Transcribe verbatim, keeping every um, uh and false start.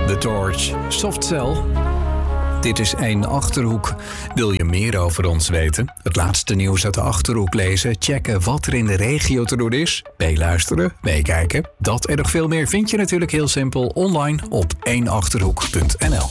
The Torch, Soft Cell. Dit is één Achterhoek. Wil je meer over ons weten? Het laatste nieuws uit de Achterhoek lezen? Checken wat er in de regio te doen is? Meeluisteren? Meekijken? Dat en nog veel meer vind je natuurlijk heel simpel online op één achterhoek punt n l.